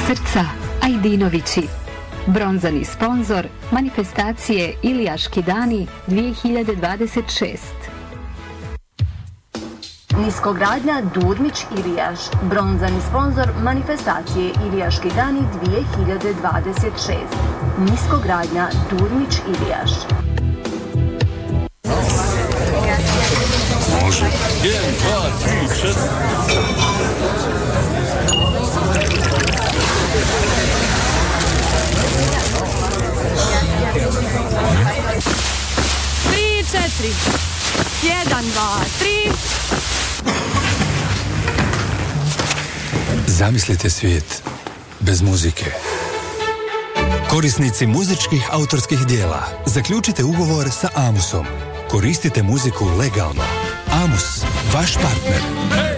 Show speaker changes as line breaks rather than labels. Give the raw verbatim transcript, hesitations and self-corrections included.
Srca Ajdinovići. Bronzani sponzor manifestacije Ilijaški dani dvije hiljade dvadeset šest.
Niskogradnja Durmić Ilijaš. Bronzani sponzor manifestacije Ilijaški dani dvije hiljade dvadeset šest. Niskogradnja Durmić Ilijaš.
Može. jedan, dva, tri, četiri.
Tri, četiri. Jedan, dva, tri.
Zamislite svijet bez muzike. Korisnici muzičkih autorskih dijela, zaključite ugovor sa Amusom. Koristite muziku legalno. Amus, vaš partner.